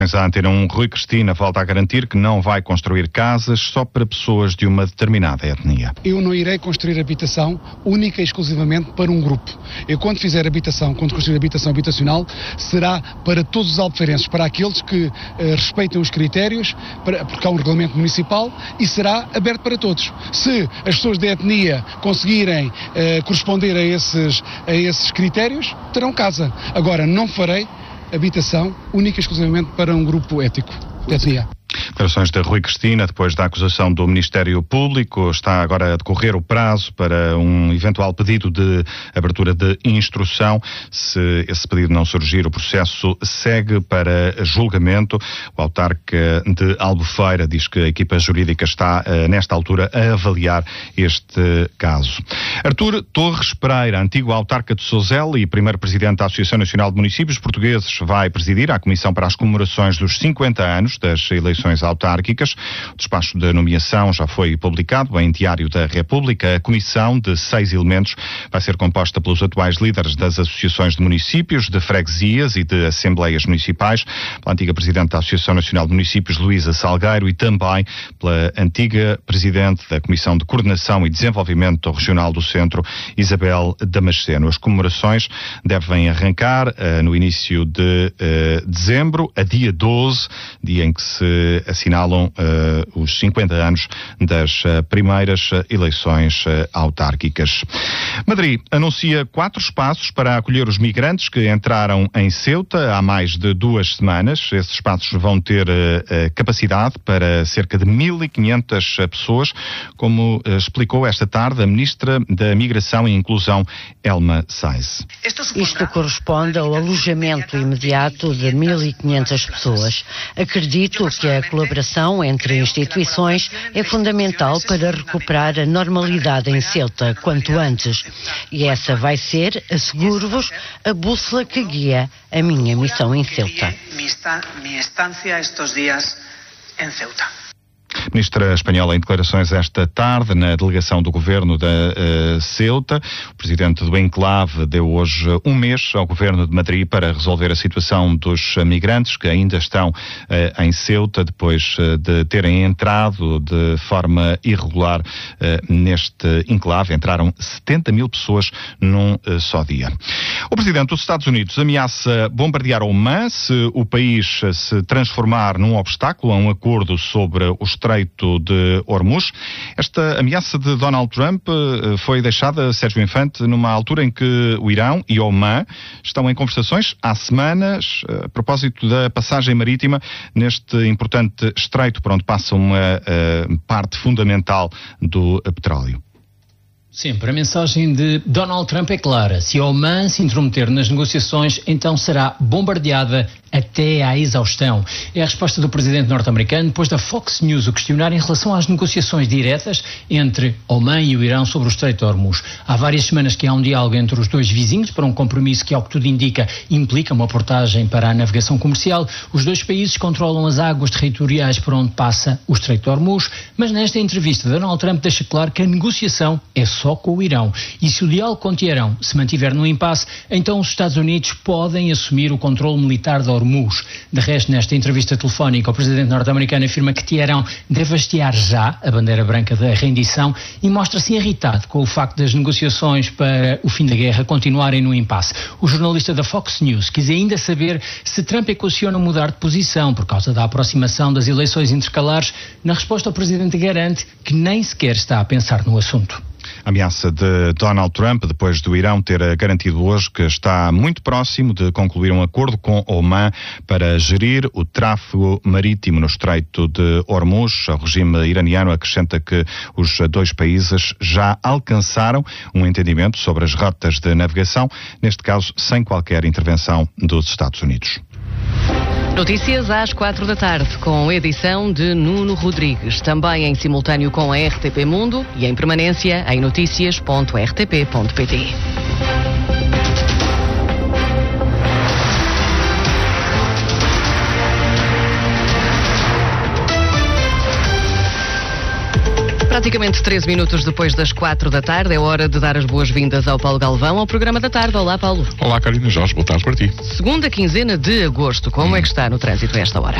A Antena 1, Rui Cristina volta a garantir que não vai construir casas só para pessoas de uma determinada etnia. Eu não irei construir habitação única e exclusivamente para um grupo. Eu, quando construir habitação habitacional, será para todos os alfeirenses, para aqueles que respeitam os critérios, porque há um regulamento municipal, e será aberto para todos. Se as pessoas da etnia conseguirem corresponder a esses critérios, terão casa. Agora, não farei habitação única e exclusivamente para um grupo étnico de etnia. Declarações de Rui Cristina, depois da acusação do Ministério Público. Está agora a decorrer o prazo para um eventual pedido de abertura de instrução. Se esse pedido não surgir, o processo segue para julgamento. O autarca de Albufeira diz que a equipa jurídica está, nesta altura, a avaliar este caso. Artur Torres Pereira, antigo autarca de Sozela e primeiro presidente da Associação Nacional de Municípios Portugueses, vai presidir a Comissão para as Comemorações dos 50 anos das eleições autárquicas. O despacho de nomeação já foi publicado em Diário da República. A comissão de 6 elementos vai ser composta pelos atuais líderes das associações de municípios, de freguesias e de assembleias municipais, pela antiga presidente da Associação Nacional de Municípios, Luísa Salgueiro, e também pela antiga presidente da Comissão de Coordenação e Desenvolvimento Regional do Centro, Isabel Damasceno. As comemorações devem arrancar no início de dezembro, a dia 12, dia em que se assinalam os 50 anos das primeiras eleições autárquicas. Madrid anuncia 4 espaços para acolher os migrantes que entraram em Ceuta há mais de 2 semanas. Esses espaços vão ter capacidade para cerca de 1.500 pessoas, como explicou esta tarde a Ministra da Migração e Inclusão, Elma Sainz. Isto corresponde ao alojamento imediato de 1.500 pessoas. Acredito que a colaboração entre instituições é fundamental para recuperar a normalidade em Ceuta quanto antes. E essa vai ser, asseguro-vos, a bússola que guia a minha missão em Ceuta. Ministra espanhola em declarações esta tarde na delegação do governo da Ceuta. O presidente do enclave deu hoje um mês ao governo de Madrid para resolver a situação dos migrantes que ainda estão em Ceuta depois de terem entrado de forma irregular neste enclave. Entraram 70.000 pessoas num só dia. O presidente dos Estados Unidos ameaça bombardear Omã se o país se transformar num obstáculo a um acordo sobre o Estreito de Hormuz. Esta ameaça de Donald Trump foi deixada, Sérgio Infante, numa altura em que o Irão e Omã estão em conversações há semanas a propósito da passagem marítima neste importante estreito por onde passa uma parte fundamental do petróleo. Sempre. A mensagem de Donald Trump é clara. Se Omã se intrometer nas negociações, então será bombardeada até à exaustão. É a resposta do presidente norte-americano depois da Fox News o questionar em relação às negociações diretas entre Omã e o Irão sobre o Estreito de Hormuz. Há várias semanas que há um diálogo entre os dois vizinhos para um compromisso que, ao que tudo indica, implica uma portagem para a navegação comercial. Os dois países controlam as águas territoriais por onde passa o Estreito de Hormuz, mas nesta entrevista Donald Trump deixa claro que a negociação é só com o Irão. E se o diálogo com Teherão se mantiver no impasse, então os Estados Unidos podem assumir o controle militar de Hormuz. De resto, nesta entrevista telefónica, o presidente norte-americano afirma que Teherão deve hastear já a bandeira branca da rendição e mostra-se irritado com o facto das negociações para o fim da guerra continuarem no impasse. O jornalista da Fox News quis ainda saber se Trump equaciona mudar de posição por causa da aproximação das eleições intercalares. Na resposta, o presidente garante que nem sequer está a pensar no assunto. A ameaça de Donald Trump, depois do Irão ter garantido hoje que está muito próximo de concluir um acordo com Omã para gerir o tráfego marítimo no Estreito de Hormuz. O regime iraniano acrescenta que os dois países já alcançaram um entendimento sobre as rotas de navegação, neste caso sem qualquer intervenção dos Estados Unidos. Notícias às 4 da tarde, com edição de Nuno Rodrigues. Também em simultâneo com a RTP Mundo e em permanência em noticias.rtp.pt. Para Praticamente 13 minutos depois das 4 da tarde, é hora de dar as boas-vindas ao Paulo Galvão ao programa da tarde. Olá, Paulo. Olá, Carina Jorge, boa tarde para ti. Segunda quinzena de agosto, como é que está no trânsito a esta hora?